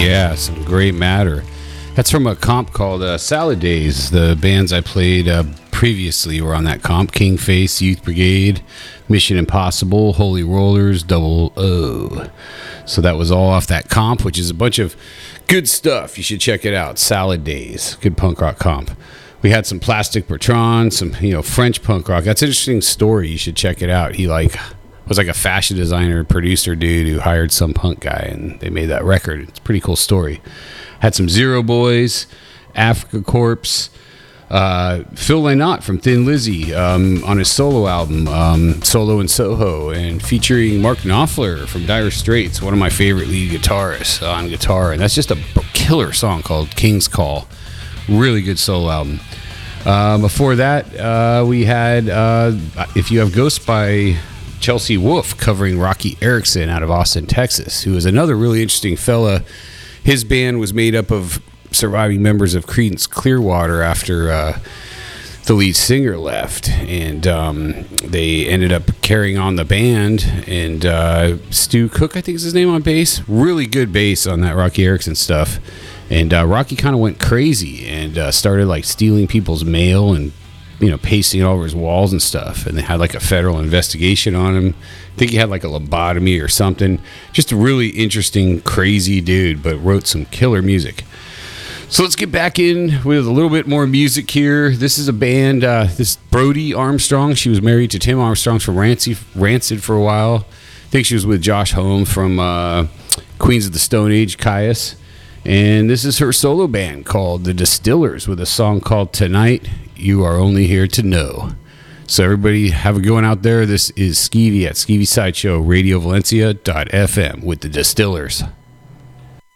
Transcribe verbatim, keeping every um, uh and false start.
Yeah, some great matter. That's from a comp called uh, Salad Days. The bands I played uh, previously were on that comp. King Face, Youth Brigade, Mission Impossible, Holy Rollers, Double O. So that was all off that comp, which is a bunch of good stuff. You should check it out. Salad Days. Good punk rock comp. We had some Plastic Bertrand, some, you know, French punk rock. That's an interesting story. You should check it out. He, like, was like a fashion designer, producer dude who hired some punk guy, and they made that record. It's a pretty cool story. Had some Zero Boys, Africa Corpse, uh, Phil Lynott from Thin Lizzy um, on his solo album, um, Solo in Soho, and featuring Mark Knopfler from Dire Straits, one of my favorite lead guitarists on guitar. And that's just a killer song called King's Call. Really good solo album. Uh, before that, uh, we had uh, If You Have Ghosts by Chelsea Wolfe covering Rocky Erickson out of Austin, Texas, who is another really interesting fella. His band was made up of surviving members of Creedence Clearwater after uh, the lead singer left, and um, they ended up carrying on the band. And uh, Stu Cook, I think is his name, on bass. Really good bass on that Rocky Erickson stuff. And uh, Rocky kind of went crazy and uh, started like stealing people's mail and, you know, pasting it all over his walls and stuff. And they had like a federal investigation on him. I think he had like a lobotomy or something. Just a really interesting, crazy dude, but wrote some killer music. So let's get back in with a little bit more music here. This is a band, uh, this Brody Armstrong. She was married to Tim Armstrong from Rancid, Rancid for a while. I think she was with Josh Homme from uh, Queens of the Stone Age, Caius. And this is her solo band called The Distillers with a song called Tonight You Are Only Here to Know. So everybody have a good one out there. This is Skeevy at Skeevy Sideshow, Radio Valencia dot f m with The Distillers.